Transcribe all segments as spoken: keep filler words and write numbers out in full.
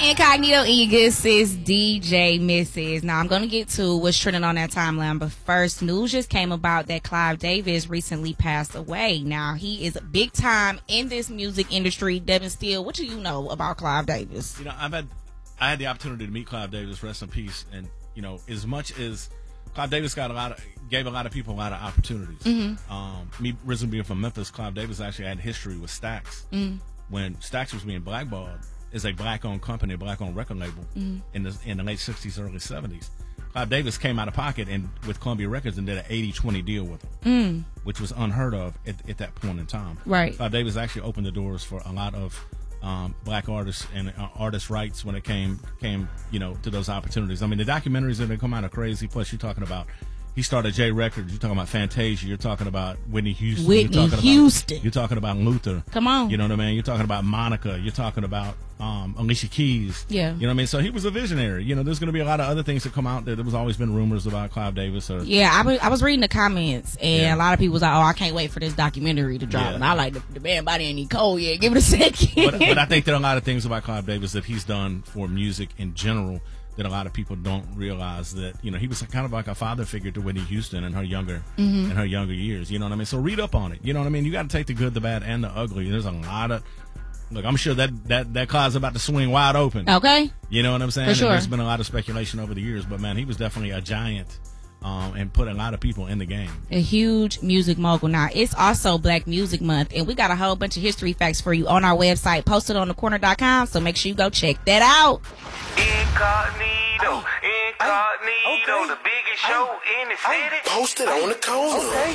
Incognito and your good sis, D J Missus. Now, I'm going to get to what's trending on that timeline, but first, news just came about that Clive Davis recently passed away. Now, he is big time in this music industry. Devin Steele, what do you know about Clive Davis? You know, I've had, I had the opportunity to meet Clive Davis, rest in peace, and, you know, as much as Clive Davis got a lot of, gave a lot of people a lot of opportunities. Mm-hmm. Um, me, originally being from Memphis, Clive Davis actually had history with Stax. Mm-hmm. When Stax was being blackballed, is a black-owned company, a black-owned record label mm-hmm. in the in the late sixties, early seventies. Clive Davis came out of pocket and with Columbia Records and did an eighty twenty deal with them, mm. which was unheard of at, at that point in time. Right. Clive Davis actually opened the doors for a lot of um, black artists and uh, artist rights when it came came you know to those opportunities. I mean, the documentaries that come out are crazy. Plus, you're talking about. He started J Records. You're talking about Fantasia. You're talking about Whitney Houston. Whitney you're talking Houston. About, you're talking about Luther. Come on. You know what I mean? You're talking about Monica. You're talking about um, Alicia Keys. Yeah. You know what I mean? So he was a visionary. You know, there's going to be a lot of other things that come out. There, there was always been rumors about Clive Davis. Or, yeah, I was, I was reading the comments, and yeah. a lot of people was like, oh, I can't wait for this documentary to drop. Yeah. And I like, the, the man body ain't even cold yet. Give it a second. But, but I think there are a lot of things about Clive Davis that he's done for music in general that a lot of people don't realize that, you know, he was kind of like a father figure to Whitney Houston in her younger mm-hmm. in her younger years. You know what I mean? So read up on it. You know what I mean? You got to take the good, the bad, and the ugly. There's a lot of look. I'm sure that that that cloud's about to swing wide open. Okay. You know what I'm saying? For sure. And there's been a lot of speculation over the years, but man, he was definitely a giant. Um, and put a lot of people in the game. A huge music mogul. Now, it's also Black Music Month, and we got a whole bunch of history facts for you on our website, posted on the corner dot com, so make sure you go check that out. Incognito, Incognito, okay. The biggest show in the city. Posted on the corner. Okay.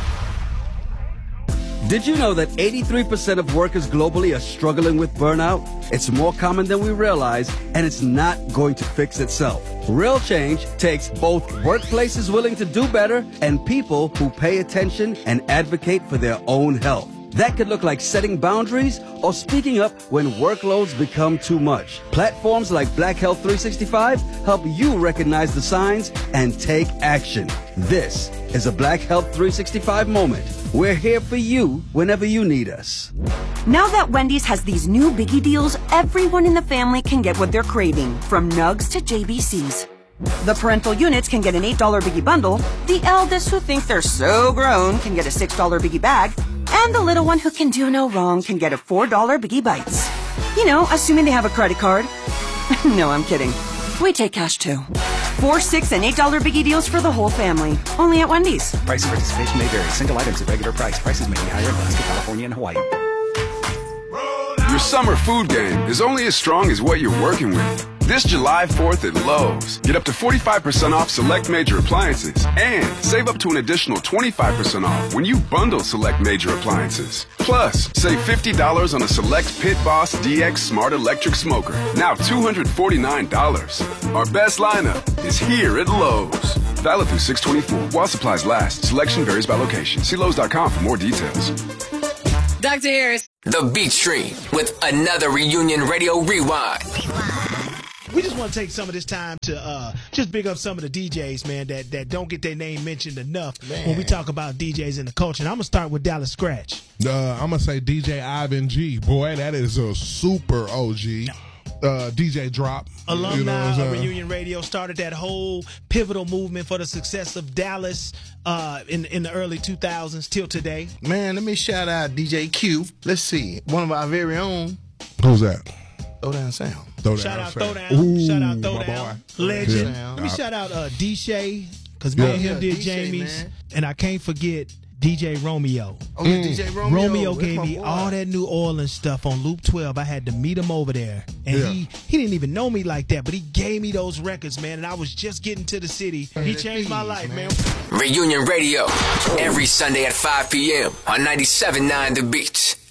Did you know that eighty-three percent of workers globally are struggling with burnout? It's more common than we realize, and it's not going to fix itself. Real change takes both workplaces willing to do better and people who pay attention and advocate for their own health. That could look like setting boundaries or speaking up when workloads become too much. Platforms like Black Health three sixty-five help you recognize the signs and take action. This is a Black Health three sixty-five moment. We're here for you whenever you need us. Now that Wendy's has these new biggie deals, everyone in the family can get what they're craving, from nugs to J B Cs. The parental units can get an eight dollar biggie bundle, the eldest who think they're so grown can get a six dollar biggie bag, and the little one who can do no wrong can get a four dollar biggie bites. You know, assuming they have a credit card. No, I'm kidding. We take cash too. Four, six, and eight dollar biggie deals for the whole family. Only at Wendy's. Price and participation may vary. Single items at regular price. Prices may be higher in Alaska, California, and Hawaii. Your summer food game is only as strong as what you're working with. This July fourth at Lowe's, get up to forty-five percent off select major appliances and save up to an additional twenty-five percent off when you bundle select major appliances. Plus, save fifty dollars on a select Pit Boss D X Smart Electric Smoker, now two hundred forty-nine dollars. Our best lineup is here at Lowe's. Valid through six twenty-four while supplies last. Selection varies by location. See Lowe's dot com for more details. Doctor Harris. The Beat Stream with another Reunion Radio Rewind. We just want to take some of this time to uh, just big up some of the D Js, man, that, that don't get their name mentioned enough man. when we talk about D Js in the culture. And I'm going to start with Dallas Scratch. Uh, I'm going to say D J Ivan G. Boy, that is a super O G. Uh, D J Drop. Alumni you know of Reunion Radio started that whole pivotal movement for the success of Dallas uh, in, in the early two thousands till today. Man, let me shout out D J Q. Let's see. One of our very own. Who's that? Throwdown Sound. Throw shout down out sound. Throwdown. Ooh, shout out Throwdown. Legend. Yeah. Let me shout out uh, D-Shay, because me yeah. and him yeah, did D-Shay, Jamie's. Man. And I can't forget D J Romeo. Oh, mm. D J Romeo. Romeo gave me boy. all that New Orleans stuff on Loop twelve. I had to meet him over there. And yeah. he, he didn't even know me like that, but he gave me those records, man. And I was just getting to the city. He changed my life, man. Reunion Radio, every Sunday at five p.m. on ninety-seven point nine The Beat.